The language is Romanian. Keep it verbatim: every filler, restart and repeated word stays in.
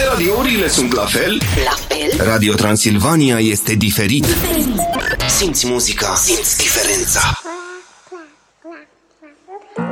radiourile sunt la fel? La fel? Radio Transilvania este diferit. Diferit. Simți muzica, simți diferența.